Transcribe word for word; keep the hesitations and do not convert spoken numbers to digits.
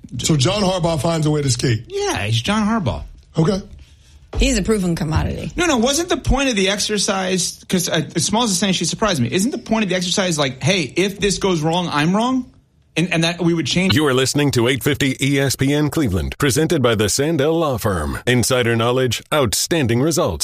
So John Harbaugh finds a way to skate. Yeah, he's John Harbaugh. Okay. He's a proven commodity. No, no, wasn't the point of the exercise, because uh, as small as it's saying, she surprised me, isn't the point of the exercise like, hey, if this goes wrong, I'm wrong? And, and that we would change. You are listening to eight fifty E S P N Cleveland, presented by the Sandell Law Firm. Insider knowledge, outstanding results.